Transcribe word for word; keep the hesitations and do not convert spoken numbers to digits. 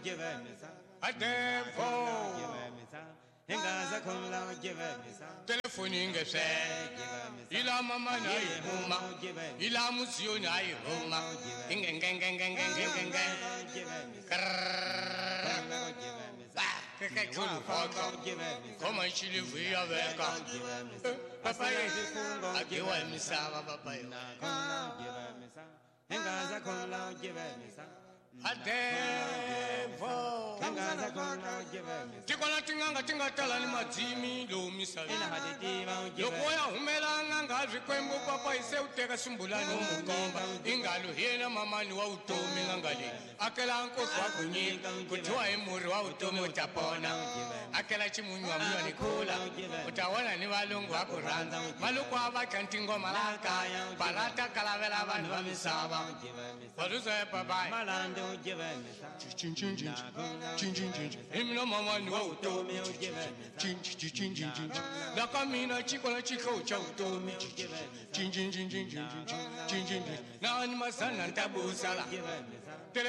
Adevo Ingaza kumla give misa. telefoni ngese ila mama na ihuma ila musio na ihuma ingengengengengengenge keke chulu faka koma chili via veka papa akiwa misava papa Ingaza kumla give misa. Adevo Ingaza kumla give misa. tikona tinganga tingatala ni madzimi lo misava lokoya humelanga ngazvikwembo papa ise uteka sumbulani umukomba ingalo yena mamani wa utomi ngangale akela nkosi wa kunyika kutiwa imuri wa utomi utapona akela chimunyu wa mnyoni kula utawana ni valungu wa kuranda maluku avakanti ngoma laka balata kalavela vanhu va misava valuzaye papai Malando give misa. imina mamani wa utomi nakamina chikola chikau cha utomi nani masana ntabusala